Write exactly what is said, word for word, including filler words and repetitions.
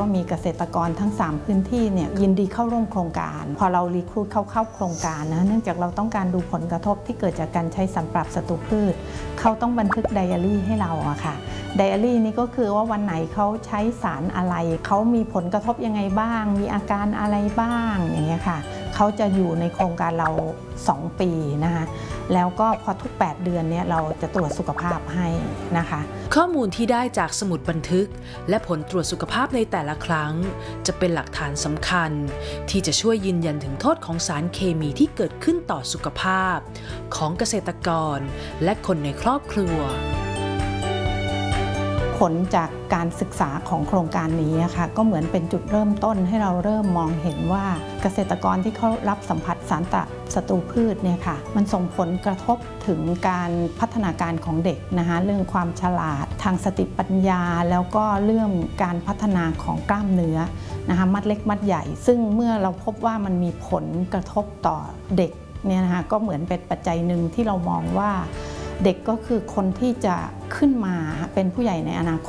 มีเกษตรกรทั้งสามพื้นที่เนี่ยยินดีเข้าร่วมโครงการพอเรารีครูทเข้าเข้าโครงการนะเนื่องจากเราต้องการดูผลกระทบที่เกิดจากการใช้สารปรับศัตรูพืชเขาต้องบันทึกไดอารี่ให้เราอะค่ะไดอารี่นี่ก็คือว่าวันไหนเขาใช้สารอะไรเขามีผลกระทบยังไงบ้างมีอาการอะไรบ้างอย่างเงี้ยค่ะเขาจะอยู่ในโครงการเราสองปีนะคะแล้วก็พอทุกแปดเดือนเนี่ยเราจะตรวจสุขภาพให้นะคะข้อมูลที่ได้จากสมุดบันทึกและผลตรวจสุขภาพในแต่ละครั้งจะเป็นหลักฐานสำคัญที่จะช่วยยืนยันถึงโทษของสารเคมีที่เกิดขึ้นต่อสุขภาพของเกษตรกรและคนในครอบครัวผลจากการศึกษาของโครงการนี้นะคะก็เหมือนเป็นจุดเริ่มต้นให้เราเริ่มมองเห็นว่าเกษตรกรที่เขารับสัมผัสสารศัตรูพืชเนี่ยค่ะมันส่งผลกระทบถึงการพัฒนาการของเด็กนะคะเรื่องความฉลาดทางสติปัญญาแล้วก็เรื่องการพัฒนาของกล้ามเนื้อนะคะมัดเล็กมัดใหญ่ซึ่งเมื่อเราพบว่ามันมีผลกระทบต่อเด็กเนี่ยนะคะก็เหมือนเป็นปัจจัยหนึ่งที่เรามองว่าเด็กก็คือคนที่จะขึ้นมาเป็นผู้ใหญ่ในอนาคต